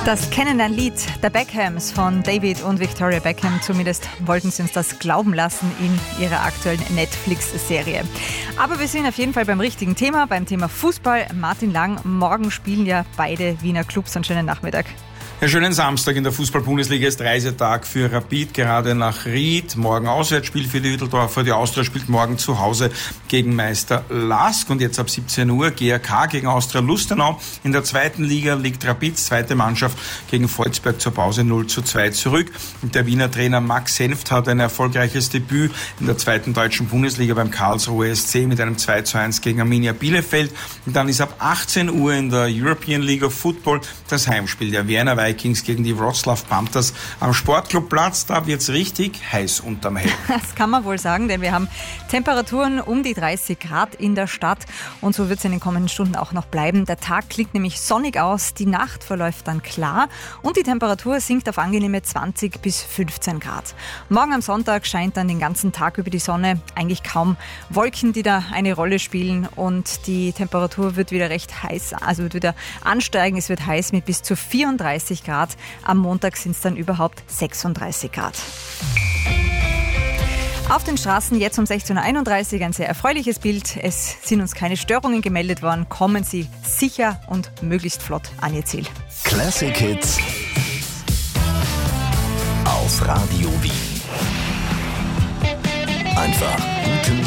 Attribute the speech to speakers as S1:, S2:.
S1: Das Kennenlernlied der Beckhams von David und Victoria Beckham, zumindest wollten sie uns das glauben lassen in ihrer aktuellen Netflix-Serie. Aber wir sind auf jeden Fall beim richtigen Thema, beim Thema Fußball. Martin Lang, morgen spielen ja beide Wiener Clubs. Einen schönen Nachmittag.
S2: Ja, schönen Samstag in der Fußball-Bundesliga ist Reisetag für Rapid, gerade nach Ried. Morgen Auswärtsspiel für die Hütteldorfer. Die Austria spielt morgen zu Hause gegen Meister Lask. Und jetzt ab 17 Uhr GRK gegen Austria Lustenau. In der zweiten Liga liegt Rapids zweite Mannschaft gegen Volzberg zur Pause 0:2 zurück. Und der Wiener Trainer Max Senft hat ein erfolgreiches Debüt in der zweiten deutschen Bundesliga beim Karlsruhe SC mit einem 2:1 gegen Arminia Bielefeld. Und dann ist ab 18 Uhr in der European League of Football das Heimspiel der Wiener Vikings gegen die Wroclaw Panthers am Sportclubplatz. Da wird's richtig heiß unterm Helm.
S1: Das kann man wohl sagen, denn wir haben Temperaturen um die 30 Grad in der Stadt und so wird es in den kommenden Stunden auch noch bleiben. Der Tag klingt nämlich sonnig aus, die Nacht verläuft dann klar und die Temperatur sinkt auf angenehme 20 bis 15 Grad. Morgen am Sonntag scheint dann den ganzen Tag über die Sonne, eigentlich kaum Wolken, die da eine Rolle spielen und die Temperatur wird wieder recht heiß, also wird wieder ansteigen. Es wird heiß mit bis zu 34 Grad. Am Montag sind es dann überhaupt 36 Grad. Auf den Straßen jetzt um 16.31 Uhr ein sehr erfreuliches Bild. Es sind uns keine Störungen gemeldet worden. Kommen Sie sicher und möglichst flott an Ihr Ziel.
S3: Classic Hits auf Radio Wien. Einfach guten